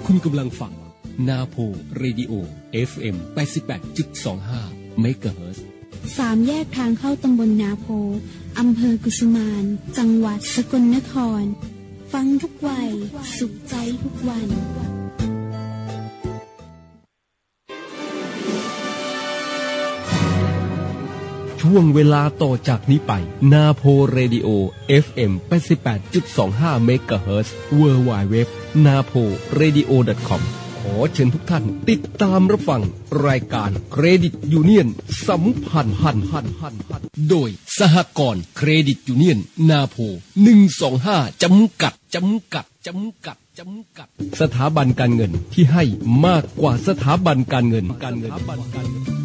คุณกำลังฟังนาโพเรดิโอ FM 88.25 เมกะเฮิรตซ์ 3 แยกทางเข้าตำบลนาโพอำเภอกุสุมานจังหวัดสกลนครฟังทุกวัยสุขใจทุกวันช่วงเวลาต่อจากนี้ไปนาโพเรดิโอ FM 88.25 เมกะเฮิรตซ์ Worldwide naporadio.com ขอเชิญทุกท่านติดตามรับฟังรายการเครดิตยูเนียนสัมพันธ์โดยสหกรณ์เครดิตยูเนียนนาโพ125จำกัดสถาบันการเงินที่ให้มากกว่าสถาบันการเงิน